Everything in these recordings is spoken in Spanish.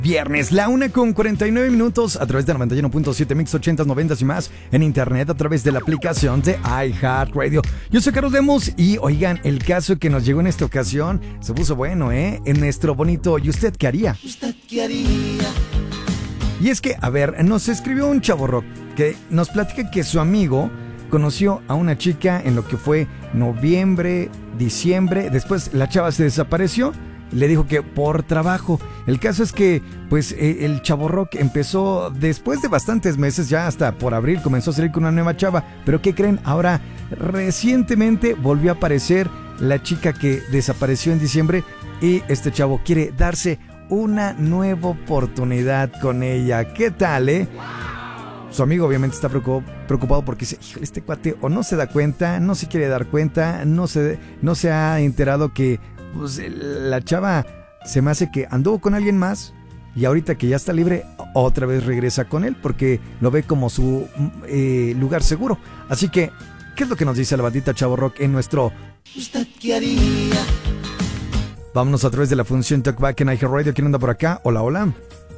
Viernes, la 1:49 a través de 91.7 Mix 80s, 90s y más en internet a través de la aplicación de iHeartRadio. Yo soy Carlos Lemus y oigan, el caso que nos llegó en esta ocasión se puso bueno, en nuestro bonito ¿y usted qué haría? ¿Usted qué haría? Y es que, a ver, nos escribió un chavorrock que nos platica que su amigo conoció a una chica en lo que fue noviembre, diciembre, después la chava se desapareció. Le dijo que por trabajo. El caso es que, pues, el chavorrock empezó después de bastantes meses, ya hasta por abril comenzó a salir con una nueva chava. Pero ¿qué creen? Ahora, recientemente volvió a aparecer la chica que desapareció en diciembre y este chavo quiere darse una nueva oportunidad con ella. ¿Qué tal, Su amigo obviamente está preocupado porque dice, híjole, este cuate o no se da cuenta, no se quiere dar cuenta, no se ha enterado que pues, la chava se me hace que anduvo con alguien más y ahorita que ya está libre, otra vez regresa con él porque lo ve como su lugar seguro. Así que, ¿qué es lo que nos dice la bandita Chavorrock en nuestro ¿Usted qué haría? Vámonos a través de la función Talkback en iHeartRadio. ¿Quién anda por acá? Hola, hola.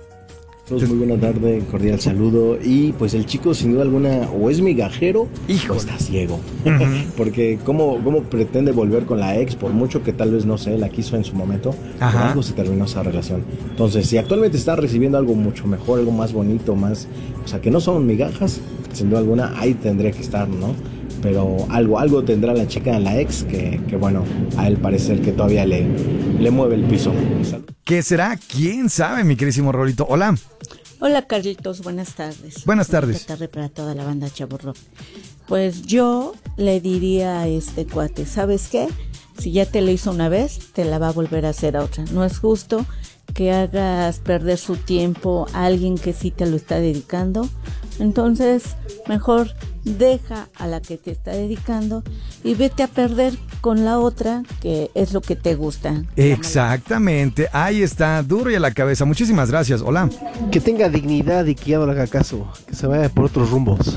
Muy buena tarde, cordial saludo. Y pues el chico sin duda alguna o es migajero o está ciego. Porque ¿cómo pretende volver con la ex? Por mucho que tal vez, no sé, la quiso en su momento, por algo se terminó esa relación. Entonces, si actualmente está recibiendo algo mucho mejor, algo más bonito, más, o sea, que no son migajas, sin duda alguna ahí tendría que estar, ¿no? Pero algo tendrá la chica en la ex que bueno, a él parecer que todavía le mueve el piso. ¿Qué será? ¿Quién sabe, mi queridísimo Rolito? Hola. Hola, Carlitos, buenas tardes. Buenas tardes. Buenas tardes para toda la banda Chavorrock. Pues yo le diría a este cuate, ¿sabes qué? Si ya te lo hizo una vez, te la va a volver a hacer a otra. No es justo que hagas perder su tiempo a alguien que sí te lo está dedicando. Entonces, mejor deja a la que te está dedicando y vete a perder con la otra, que es lo que te gusta. Exactamente, ahí está, duro y a la cabeza. Muchísimas gracias, hola. Que tenga dignidad y que ya no le haga caso, que se vaya por otros rumbos.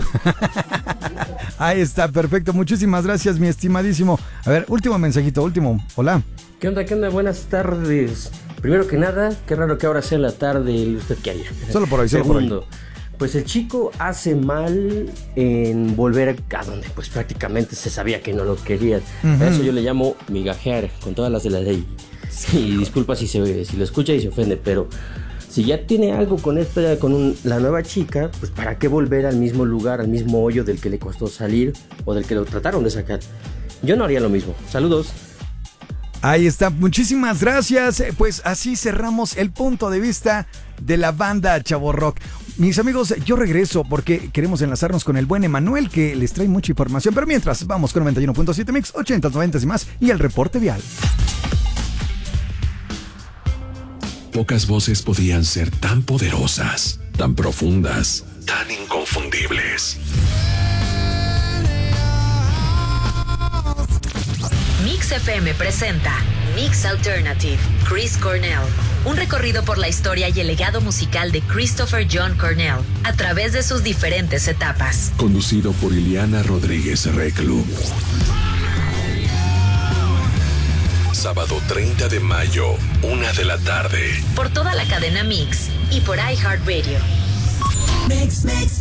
Ahí está, perfecto, muchísimas gracias, mi estimadísimo. A ver, último mensajito, hola. ¿Qué onda? Buenas tardes. Primero que nada, qué raro que ahora sea en la tarde, ¿usted qué haría? Solo por hoy, Segundo, pues el chico hace mal en volver a donde pues prácticamente se sabía que no lo quería. A eso yo le llamo migajear, con todas las de la ley. Y disculpa si lo escucha y se ofende, pero si ya tiene algo con la nueva chica, pues ¿para qué volver al mismo lugar, al mismo hoyo del que le costó salir o del que lo trataron de sacar? Yo no haría lo mismo. Saludos. Ahí está, muchísimas gracias. Pues así cerramos el punto de vista de la banda Chavorrock. Mis amigos, yo regreso porque queremos enlazarnos con el buen Emanuel que les trae mucha información. Pero mientras, vamos con 91.7 Mix, 80s, 90s y más y el reporte vial. Pocas voces podían ser tan poderosas, tan profundas, tan inconfundibles. Mix FM presenta Mix Alternative, Chris Cornell. Un recorrido por la historia y el legado musical de Christopher John Cornell a través de sus diferentes etapas. Conducido por Ileana Rodríguez Reclu. Sábado 30 de mayo, 1:00 p.m. Por toda la cadena Mix y por iHeartRadio. Mix.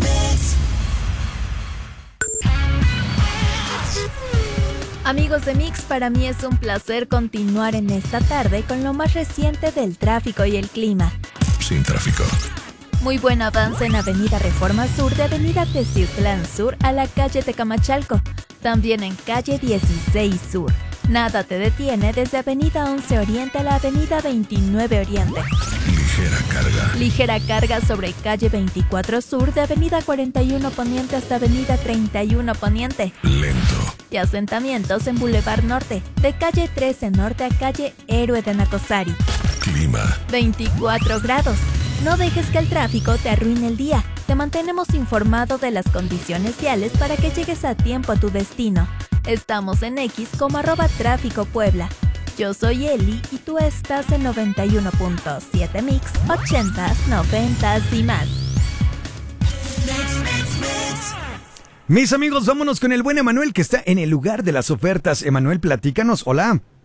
Amigos de Mix, para mí es un placer continuar en esta tarde con lo más reciente del tráfico y el clima. Sin tráfico. Muy buen avance en Avenida Reforma Sur de Avenida Teciutlán Sur a la calle Tecamachalco. También en calle 16 Sur. Nada te detiene desde Avenida 11 Oriente a la Avenida 29 Oriente. Ligera carga sobre calle 24 Sur de Avenida 41 Poniente hasta Avenida 31 Poniente. Lento. Y asentamientos en Boulevard Norte, de calle 13 Norte a calle Héroe de Nacosari. Clima. 24 grados. No dejes que el tráfico te arruine el día. Te mantenemos informado de las condiciones viales para que llegues a tiempo a tu destino. Estamos en X como @Tráfico Puebla. Yo soy Eli y tú estás en 91.7 Mix, 80s, 90s y más. Mis amigos, vámonos con el buen Emanuel que está en el lugar de las ofertas. Emanuel, platícanos. Hola.